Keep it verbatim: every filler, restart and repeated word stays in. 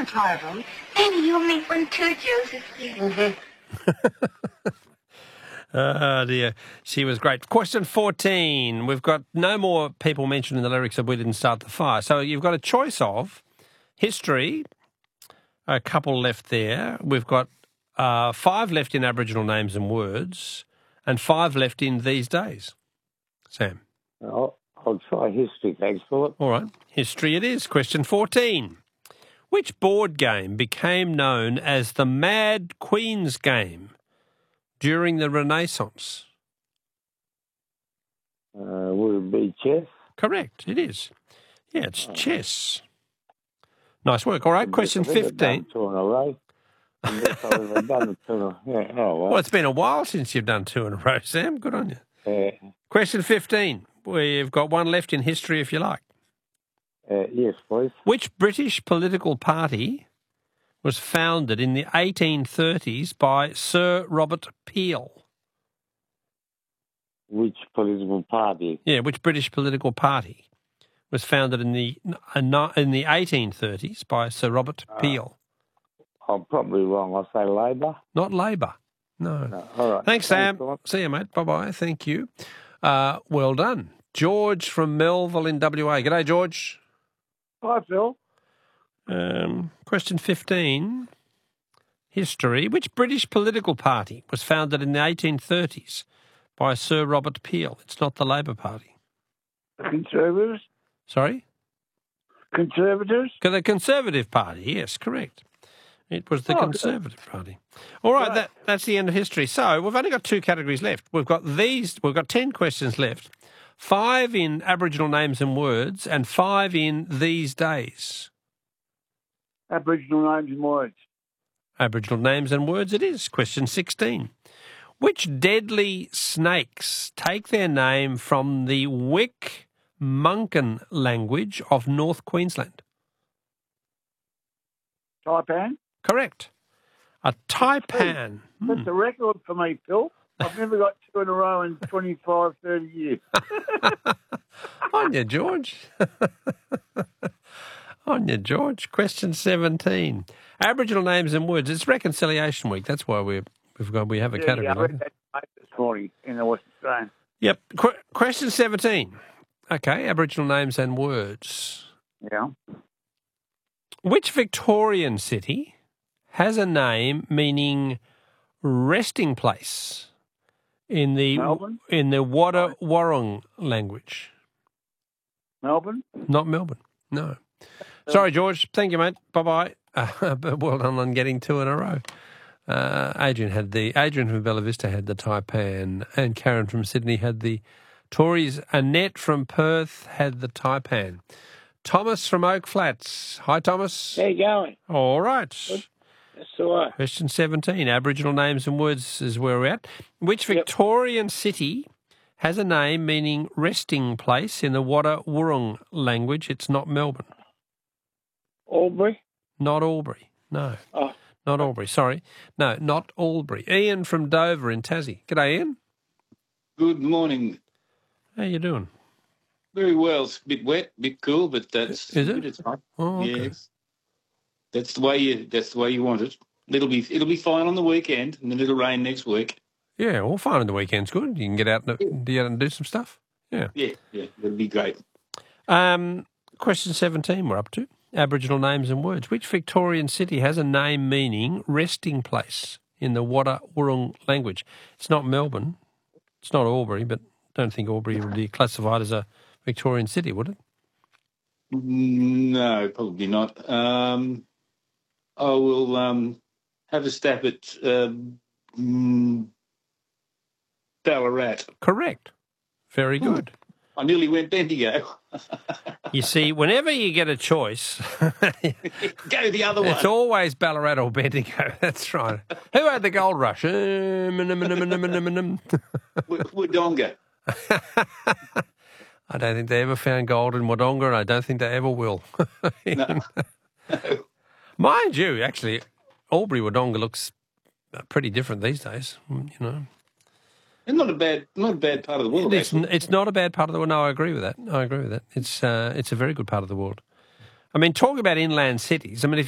one part of them. Maybe you'll meet one too, Josephine. Mm-hmm. Oh, dear. She was great. Question fourteen. We've got no more people mentioned in the lyrics of We Didn't Start the Fire. So you've got a choice of history, a couple left there. We've got uh, five left in Aboriginal names and words, and five left in these days. Sam? I'll, I'll try history, thanks, Philip. All right. History it is. Question fourteen. Which board game became known as the Mad Queen's Game during the Renaissance? Uh, would it be chess? Correct, it is. Yeah, it's oh. chess. Nice work. All right, question fifteen. Two in a row. I've done two in a, yeah, oh, well. well, it's been a while since you've done two in a row, Sam. Good on you. Yeah. Question fifteen. We've got one left in history if you like. Uh, yes, please. Which British political party was founded in the eighteen thirties by Sir Robert Peel? Which political party? Yeah, which British political party was founded in the in the eighteen thirties by Sir Robert uh, Peel? I'm probably wrong. I'll say Labor. Not Labor. No. no. All right. Thanks, Sam. Thanks, See you, mate. Bye-bye. Thank you. Uh, well done. George from Melville in W A. G'day, George. Hi, Phil. Um, question fifteen. History. Which British political party was founded in the eighteen thirties by Sir Robert Peel? It's not the Labor Party. The Conservatives? Sorry? Conservatives? The Conservative Party, yes, correct. It was the oh, Conservative good. Party. All right, right. That, that's the end of history. So we've only got two categories left. We've got these. We've got ten questions left. Five in Aboriginal names and words and five in these days. Aboriginal names and words. Aboriginal names and words it is. Question sixteen. Which deadly snakes take their name from the Wick-Munkin language of North Queensland? Taipan? Correct. A taipan. That's hmm. a record for me, Phil. I've never got two in a row in twenty-five, thirty years. On you, George. On you, George. Question seventeen. Aboriginal names and words. It's Reconciliation Week. That's why we're, we've got we have a yeah, category. Yeah, I read that this morning in the Western Australian. Yep. Qu- question seventeen. Okay, Aboriginal names and words. Yeah. Which Victorian city has a name meaning resting place in the Melbourne? in the Wadda Warrung language? Melbourne? Not Melbourne. No. Sorry, George. Thank you, mate. Bye bye. Uh, but well done on getting two in a row. Uh, Adrian had the Adrian from Bella Vista had the taipan, and Karen from Sydney had the Tories. Annette from Perth had the taipan. Thomas from Oak Flats. Hi, Thomas. How you going? All right. Good. That's all right. Question seventeen. Aboriginal names and words is where we're at. Which Victorian yep. city has a name meaning resting place in the Wadda Wurrung language? It's not Melbourne. Albury? Not Albury. No. Oh. Not Albury. Sorry. No, not Albury. Ian from Dover in Tassie. G'day, Ian. Good morning. How you doing? Very well. It's a bit wet, a bit cool, but that's is it? It's fine. Oh, okay. Yes. That's the way you. That's the way you want it. It'll be. It'll be fine on the weekend, and then it'll rain next week. Yeah, well, fine on the weekend's good. You can get out and, yeah. get out and do some stuff. Yeah. Yeah, yeah. It'll be great. Um, question seventeen. We're up to Aboriginal names and words. Which Victorian city has a name meaning resting place in the Wadda Wurrung language? It's not Melbourne. It's not Albury, but I don't think Albury would be classified as a Victorian city, would it? No, probably not. Um, I will um, have a stab at um, Ballarat. Correct. Very good. I nearly went Bendigo. You see, whenever you get a choice, go the other one. It's always Ballarat or Bendigo. That's right. Who had the gold rush? Wodonga. I don't think they ever found gold in Wodonga, and I don't think they ever will. No. No. Mind you, actually, Albury Wodonga looks pretty different these days. You know, it's not a bad, not a bad part of the world. It's, it's not a bad part of the world. No, I agree with that. I agree with that. It's uh, it's a very good part of the world. I mean, talk about inland cities. I mean, if